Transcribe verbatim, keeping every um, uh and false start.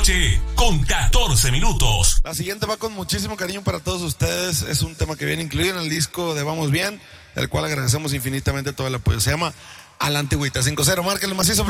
noche con catorce minutos. La siguiente va con muchísimo cariño para todos ustedes. Es un tema que viene incluido en el disco de Vamos Bien, el cual agradecemos infinitamente todo el apoyo. Se llama A la Antigüita. cinco cero, márcale macizo.